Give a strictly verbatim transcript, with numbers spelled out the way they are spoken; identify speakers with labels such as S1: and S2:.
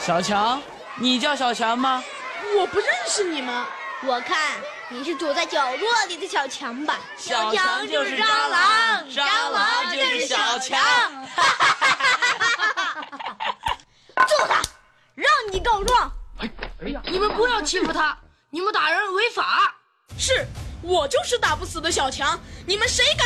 S1: 小强，你叫小强吗？
S2: 我不认识你们。
S3: 我看你是躲在角落里的小强吧？
S1: 小强就是蟑螂，蟑螂就是小强。
S3: 揍他，让你告状。
S4: 哎哎呀！你们不要欺负他，你们打人违法。
S2: 是，我就是打不死的小强，你们谁敢？